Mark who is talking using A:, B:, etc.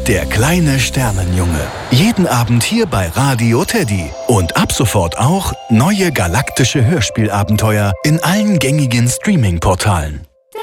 A: Der kleine Sternenjunge. Jeden Abend hier bei Radio Teddy. Und ab sofort auch neue galaktische Hörspielabenteuer in allen gängigen Streaming-Portalen.